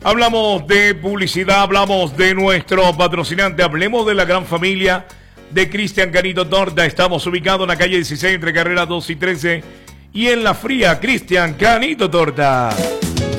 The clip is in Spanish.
Hablamos de publicidad, hablamos de nuestro patrocinante, hablemos de la gran familia de Cristian Canito Torta. Estamos ubicados en la calle 16 entre carreras 2 y 13 y en La Fría, Cristian Canito Torta.